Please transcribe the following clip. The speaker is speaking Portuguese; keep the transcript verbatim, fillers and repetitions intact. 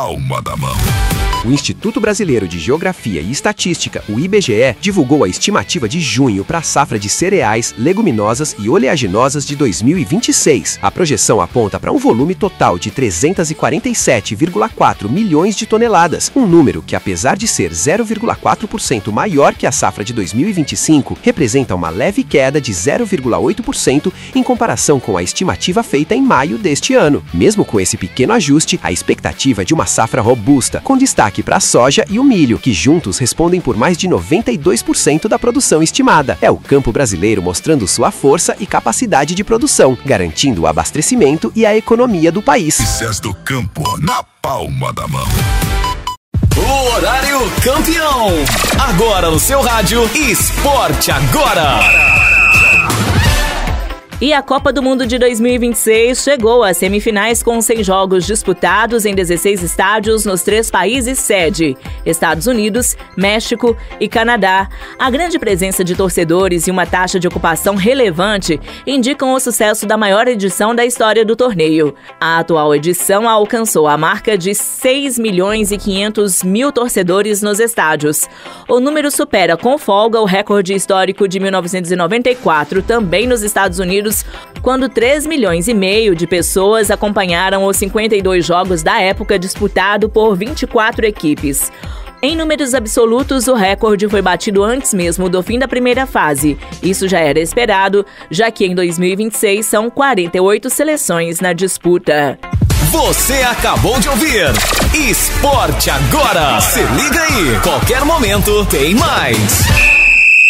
palma da mão. O Instituto Brasileiro de Geografia e Estatística, o I B G E, divulgou a estimativa de junho para a safra de cereais, leguminosas e oleaginosas de dois mil e vinte e seis. A projeção aponta para um volume total de trezentos e quarenta e sete vírgula quatro milhões de toneladas, um número que, apesar de ser zero vírgula quatro por cento maior que a safra de dois mil e vinte e cinco, representa uma leve queda de zero vírgula oito por cento em comparação com a estimativa feita em maio deste ano. Mesmo com esse pequeno ajuste, a expectativa é de uma safra robusta, com destaque para a soja e o milho, que juntos respondem por mais de noventa e dois por cento da produção estimada. É o campo brasileiro mostrando sua força e capacidade de produção, garantindo o abastecimento e a economia do país. Notícias do campo na palma da mão. O horário campeão. Agora no seu rádio, Esporte Agora. E a Copa do Mundo de dois mil e vinte e seis chegou às semifinais com seis jogos disputados em dezesseis estádios nos três países sede, Estados Unidos, México e Canadá. A grande presença de torcedores e uma taxa de ocupação relevante indicam o sucesso da maior edição da história do torneio. A atual edição alcançou a marca de seis milhões e quinhentos mil torcedores nos estádios. O número supera com folga o recorde histórico de mil novecentos e noventa e quatro, também nos Estados Unidos, quando três milhões e meio de pessoas acompanharam os cinquenta e dois jogos da época disputado por vinte e quatro equipes. Em números absolutos, o recorde foi batido antes mesmo do fim da primeira fase. Isso já era esperado, já que em dois mil e vinte e seis são quarenta e oito seleções na disputa. Você acabou de ouvir Esporte Agora. Se liga aí, qualquer momento tem mais.